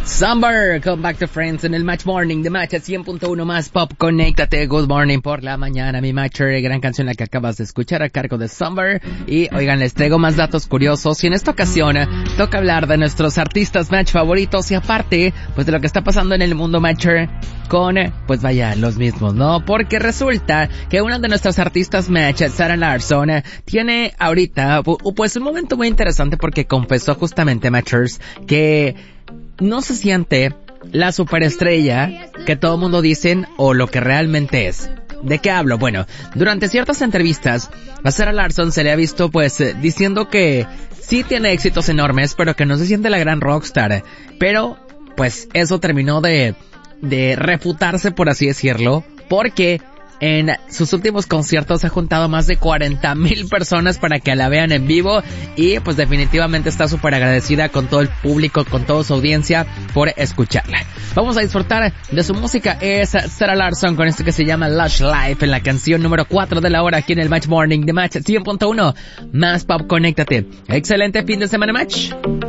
Summer, come back to friends en el Match Morning de Match 100.1 más pop. Conéctate, good morning por la mañana, mi Matcher, gran canción la que acabas de escuchar a cargo de Summer. Y oigan, les traigo más datos curiosos y en esta ocasión toca hablar de nuestros artistas Match favoritos y aparte, pues de lo que está pasando en el mundo Matcher con, pues vaya, los mismos, ¿no? Porque resulta que una de nuestras artistas Match, Sarah Larsson, tiene ahorita, pues un momento muy interesante porque confesó justamente, Matchers, que no se siente la superestrella que todo el mundo dicen o lo que realmente es. ¿De qué hablo? Bueno, durante ciertas entrevistas a Sarah Larsson se le ha visto pues diciendo que sí tiene éxitos enormes, pero que no se siente la gran rockstar. Pero pues eso terminó de refutarse, por así decirlo, porque en sus últimos conciertos ha juntado más de 40,000 personas para que la vean en vivo y pues definitivamente está súper agradecida con todo el público, con toda su audiencia por escucharla. Vamos a disfrutar de su música, es Sarah Larsson con esto que se llama Lush Life en la canción número 4 de la hora aquí en el Match Morning de Match 100.1 más pop. Conéctate. Excelente fin de semana, Match.